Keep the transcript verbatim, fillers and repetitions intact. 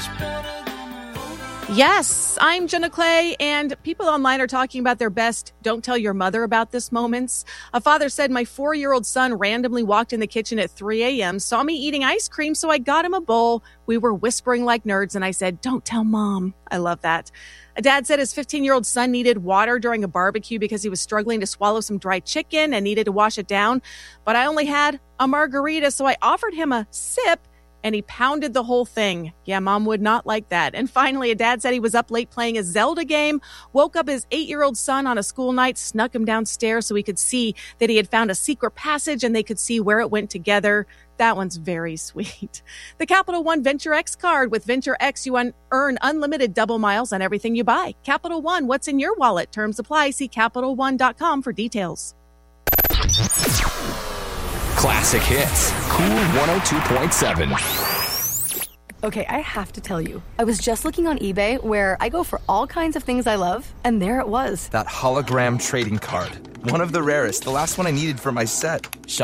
Yes, I'm Jenna Clay, and people online are talking about their best "don't tell your mother about this" moments. A father said, my four-year-old son randomly walked in the kitchen at three a.m., saw me eating ice cream, so I got him a bowl. We were whispering like nerds, and I said, don't tell mom. I love that. A dad said his fifteen-year-old son needed water during a barbecue because he was struggling to swallow some dry chicken and needed to wash it down. But I only had a margarita, so I offered him a sip, and he pounded the whole thing. Yeah, mom would not like that. And finally, a dad said he was up late playing a Zelda game, woke up his eight-year-old son on a school night, snuck him downstairs so he could see that he had found a secret passage and they could see where it went together. That one's very sweet. The Capital One Venture X card. With Venture X, you un- earn unlimited double miles on everything you buy. Capital One, what's in your wallet? Terms apply. See Capital One dot com for details. Classic hits. Cool one oh two point seven. Okay, I have to tell you, I was just looking on eBay where I go for all kinds of things I love, and there it was. That hologram trading card. One of the rarest. The last one I needed for my set.